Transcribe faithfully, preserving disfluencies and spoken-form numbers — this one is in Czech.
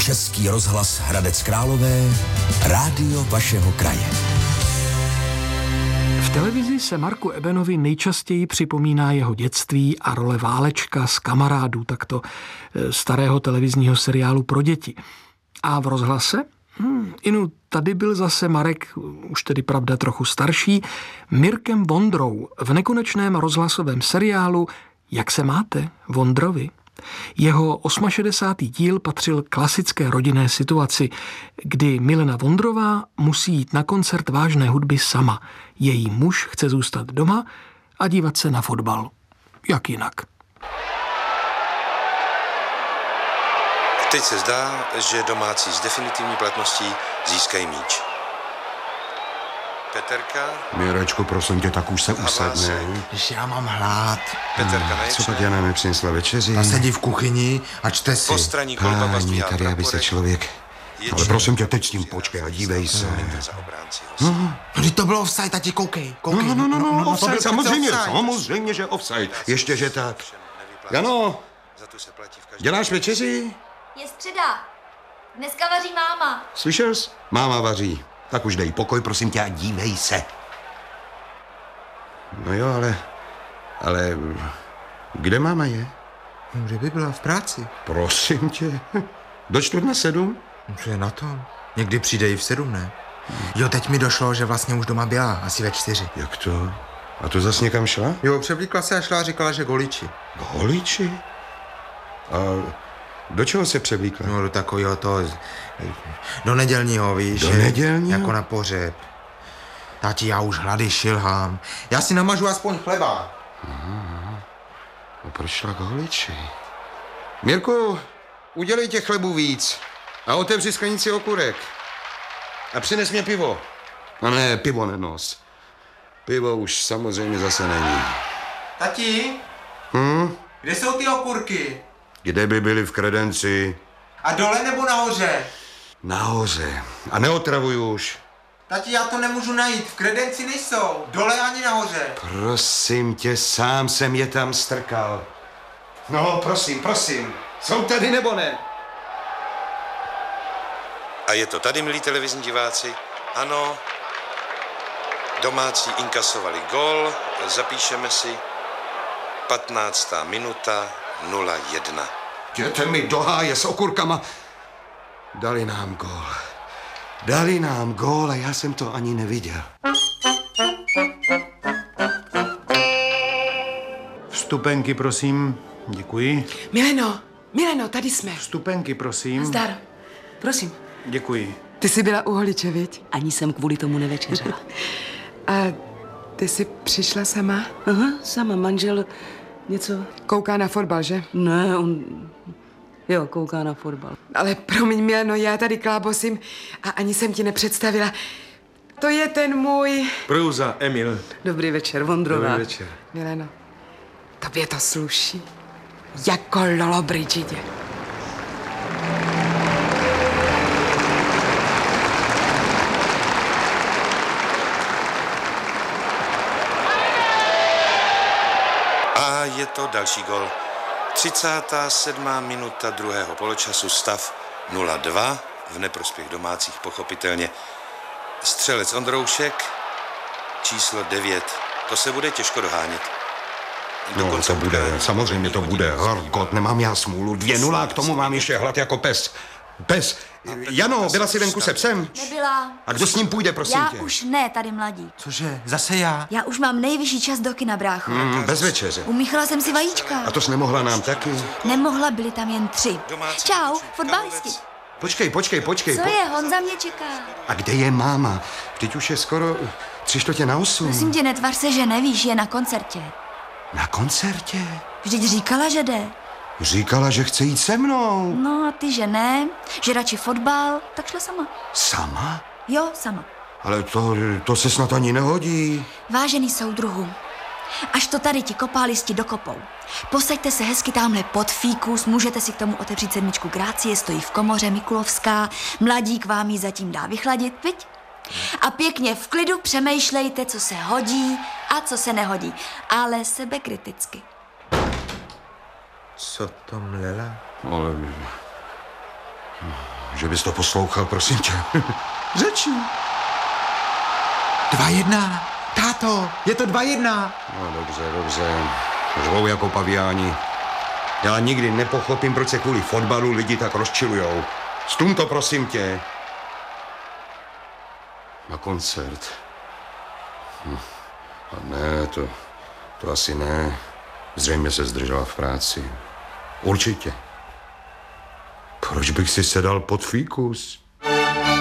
Český rozhlas Hradec Králové, rádio vašeho kraje. V televizi se Marku Ebenovi nejčastěji připomíná jeho dětství a role Válečka z Kamarádů, takto starého televizního seriálu pro děti. A v rozhlase? Hmm, inu, tady byl zase Marek, už tedy pravda trochu starší, Mirkem Vondrou v nekonečném rozhlasovém seriálu Jak se máte, Vondrovi? Jeho šedesátý osmý díl patřil klasické rodinné situaci, kdy Milena Vondrová musí jít na koncert vážné hudby sama. Její muž chce zůstat doma a dívat se na fotbal. Jak jinak? Teď se zdá, že domácí s definitivní platností získají míč. Peterka. Mirečku, prosím tě, tak už se usadne. Když já mám hlad. Peterka na Co pak Jana nepřinesla večeři? Ta sedí v kuchyni a čte si. Postraní kolba Páni, tady, aby se člověk... Ale prosím tě, teď s tím počkej a dívej se. No, no, teď to bylo offside, tati, koukej, koukej. No, no, no, no, no offside, samozřejmě, offside. samozřejmě, že offside. Ještě, že tak. Jano, děláš večeři? Je středa. Dneska vaří máma. Slyšel jsi? Máma vaří. Tak už dej pokoj, prosím tě, a dívej se. No jo, ale... Ale... Kde máma je? Kde by byla v práci? Prosím tě. Do čtvrt na sedm? Co je na tom? Někdy přijde i v sedm, ne? Jo, teď mi došlo, že vlastně už doma byla, asi ve čtyři. Jak to? A to zas někam šla? Jo, převlíkla se a šla a říkala, že goliči. Goliči? A do čeho se převlíkla? No, do takového to... Do nedělního, víš? Do nedělního? Jako na pohřeb. Tati, já už hlady šilhám. Já si namažu aspoň chleba. Aha. A proč šla goliči? Mirku, udělej těch chlebů víc. A otevři sklenici okurek. A přines mě pivo. A ne, pivo nenos. Pivo už samozřejmě zase není. Tati? Hm? Kde jsou ty okurky? Kde by byly v kredenci? A dole nebo nahoře? Nahoře. A neotravuj už. Tati, já to nemůžu najít. V kredenci nejsou. Dole ani nahoře. Prosím tě, sám jsem je tam strkal. No, prosím, prosím. Jsou tady nebo ne? A je to tady, milí televizní diváci. Ano, domácí inkasovali gól, zapíšeme si patnáctá minuta nula jedna. Jděte mi do háje s okurkama. Dali nám gól. Dali nám gól a já jsem to ani neviděl. Vstupenky, prosím. Děkuji. Mileno, Mileno, tady jsme. Vstupenky, prosím. Zdar, prosím. Děkuji. Ty jsi byla u holiče, viď? Ani jsem kvůli tomu nevečeřila. A ty jsi přišla sama? Aha, sama, manžel něco... Kouká na fotbal, že? Ne, on... Jo, kouká na fotbal. Ale promiň, Mileno, já tady klábosím a ani jsem ti nepředstavila. To je ten můj... Prouza, Emil. Dobrý večer, Vondrová. Dobrý večer. Mileno, tobě to sluší. Jako Lolo Brigidě. A je to další gol. třicátá sedmá minuta druhého poločasu, stav nula dva, v neprospěch domácích pochopitelně. Střelec Ondroušek, číslo devět. To se bude těžko dohánět. No, to bude, samozřejmě to bude. Horkot, nemám já smůlu. Dvě nula, k tomu mám ještě hlad jako pes. Pes. Jano, byla jsi venku se psem? Nebyla. A kdo s ním půjde, prosím Já tě? už ne, tady mladí. Cože, zase já? Já už mám nejvyšší čas do kina, brácho. Mm, bez večeře. Umíchala jsem si vajíčka. A to jsi nemohla nám taky? Nemohla, byli tam jen tři. Čau, fotbalisti. Počkej, počkej, počkej. Co po... je, Honza mě čeká. A kde je máma? Teď už je skoro tři čtvrtě na osm. Prosím tě, netvař se, že nevíš, je na koncertě. Na koncertě? Vždyť říkala, že jde. Říkala, že chce jít se mnou. No a ty, že ne, že radši fotbal, tak šla sama. Sama? Jo, sama. Ale to, to se snad ani nehodí. Vážený soudruhu, až to tady ti kopálisti dokopou. Posaďte se hezky tamhle pod fíkus, můžete si k tomu otevřít sedmičku Grácie, stojí v komoře Mikulovská, mladík vám ji zatím dá vychladit, viď? A pěkně v klidu přemýšlejte, co se hodí a co se nehodí, ale sebekriticky. Co to mlela? Ale... že bys to poslouchal, prosím tě. Řeči. Dva jedna. Táto, je to dva jedna. No dobře, dobře. Řvou jako paviáni. Já nikdy nepochopím, proč se kvůli fotbalu lidi tak rozčilujou. Stum to, prosím tě. Na koncert. Hm. A ne, to, to asi ne. Zřejmě se zdržela v práci. Určitě. Proč bych si sedal pod fíkus?